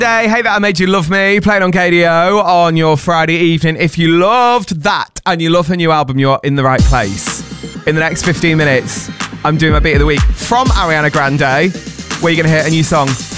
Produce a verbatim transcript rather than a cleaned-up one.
Day, Hey That I Made You Love Me, playing on K D O on your Friday evening. If you loved that and you love her new album, you're in the right place. In the next fifteen minutes, I'm doing my beat of the week from Ariana Grande, where you're going to hear a new song